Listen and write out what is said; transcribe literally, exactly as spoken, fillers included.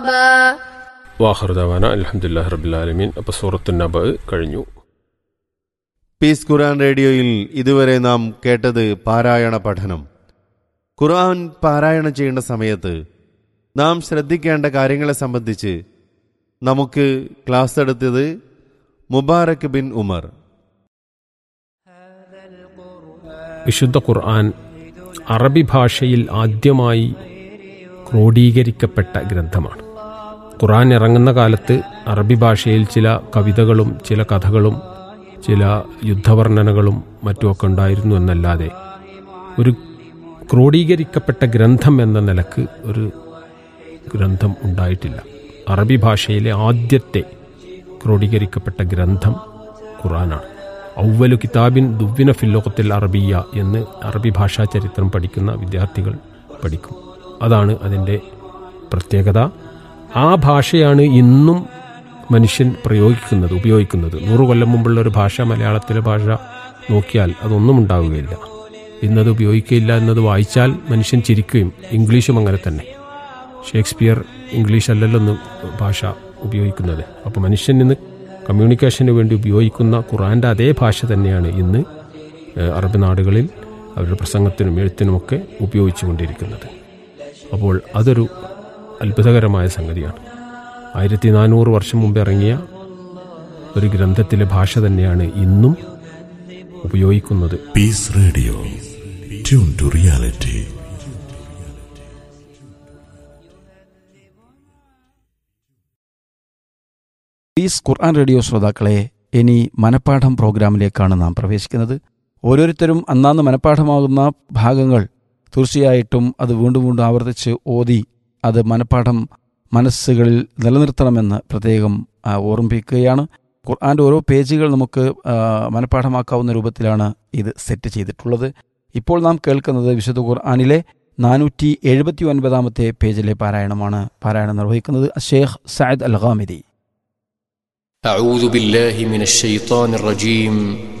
വാഹൃദവാന അൽഹംദുലില്ലാഹി റബ്ബിൽ ആലമീൻ. അപ്പോൾ സൂറത്തുൻ നബ കഴിഞ്ഞു. പീസ് ഖുർആൻ റേഡിയോയിൽ ഇതുവരെ നാം കേട്ടത് പാരായണ പഠനം. ഖുർആൻ പാരായണം ചെയ്യേണ്ട സമയത്ത് നാം ശ്രദ്ധിക്കേണ്ട കാര്യങ്ങളെ സംബന്ധിച്ച് നമുക്ക് ക്ലാസ് എടുത്തത് മുബാറക് ബിൻ ഉമർ. വിശുദ്ധ ഖുർആൻ അറബി ഭാഷയിൽ ആദ്യമായി ക്രോഡീകരിക്കപ്പെട്ട ഗ്രന്ഥമാണ്. ഖുർആൻ ഇറങ്ങുന്ന കാലത്ത് അറബി ഭാഷയിൽ ചില കവിതകളും ചില കഥകളും ചില യുദ്ധവർണ്ണനകളും മറ്റുമൊക്കെ ഉണ്ടായിരുന്നു എന്നല്ലാതെ ഒരു ക്രോഡീകരിക്കപ്പെട്ട ഗ്രന്ഥം എന്ന നിലക്ക് ഒരു ഗ്രന്ഥം ഉണ്ടായിട്ടില്ല. അറബി ഭാഷയിലെ ആദ്യത്തെ ക്രോഡീകരിക്കപ്പെട്ട ഗ്രന്ഥം ഖുർആനാണ്. ഔവലു കിതാബിൻ ദുവ്വിന ഫില്ലോകത്തിൽ അറബിയ എന്ന് അറബി ഭാഷാ ചരിത്രം പഠിക്കുന്ന വിദ്യാർത്ഥികൾ പഠിക്കും. അതാണ് അതിൻ്റെ പ്രത്യേകത. ആ ഭാഷയാണ് ഇന്നും മനുഷ്യൻ പ്രയോഗിക്കുന്നത് ഉപയോഗിക്കുന്നത്. നൂറു കൊല്ലം മുമ്പുള്ള ഒരു ഭാഷ, മലയാളത്തിലെ ഭാഷ നോക്കിയാൽ അതൊന്നും ഉണ്ടാവുകയില്ല. ഇന്നത് ഉപയോഗിക്കുകയില്ല എന്നത് വായിച്ചാൽ മനുഷ്യൻ ചിരിക്കുകയും. ഇംഗ്ലീഷും അങ്ങനെ തന്നെ. ഷേക്സ്പിയർ ഇംഗ്ലീഷ് അല്ലല്ലോ ഒന്ന് ഭാഷ ഉപയോഗിക്കുന്നത്. അപ്പോൾ മനുഷ്യൻ ഇന്ന് കമ്മ്യൂണിക്കേഷന് വേണ്ടി ഉപയോഗിക്കുന്ന ഖുർആൻ്റെ അതേ ഭാഷ തന്നെയാണ് ഇന്ന് അറബ് നാടുകളിൽ അവരുടെ പ്രസംഗത്തിനും എഴുത്തിനുമൊക്കെ ഉപയോഗിച്ചു കൊണ്ടിരിക്കുന്നത്. അപ്പോൾ അതൊരു അത്ഭുതകരമായ സംഗതിയാണ്. ആയിരത്തി നാനൂറ് വർഷം മുമ്പ് ഇറങ്ങിയ ഒരു ഗ്രന്ഥത്തിലെ ഭാഷ തന്നെയാണ് ഇന്നും ഉപയോഗിക്കുന്നത്. Piece radio, tune to reality. Piece Quran radio ശ്രോതാക്കളെ, ഇനി മനപ്പാഠം പ്രോഗ്രാമിലേക്കാണ് നാം പ്രവേശിക്കുന്നത്. ഓരോരുത്തരും അന്നാന്ന് മനപ്പാഠമാകുന്ന ഭാഗങ്ങൾ തീർച്ചയായിട്ടും അത് വീണ്ടും വീണ്ടും ആവർത്തിച്ച് ഓതി അത് മനപ്പാഠം മനസ്സുകളിൽ നിലനിർത്തണമെന്ന് പ്രത്യേകം ഓർമ്മിപ്പിക്കുകയാണ്. ഖുർആൻ്റെ ഓരോ പേജുകൾ നമുക്ക് മനപ്പാഠമാക്കാവുന്ന രൂപത്തിലാണ് ഇത് സെറ്റ് ചെയ്തിട്ടുള്ളത്. ഇപ്പോൾ നാം കേൾക്കുന്നത് വിശുദ്ധ ഖുർആനിലെ നാനൂറ്റി എഴുപത്തി ഒൻപതാമത്തെ പേജിലെ പാരായണമാണ്. പാരായണം നിർവഹിക്കുന്നത് ഷെയ്ഖ് സഅദ് അൽ ഗാമിദി. أعوذ بالله من الشيطان الرجيم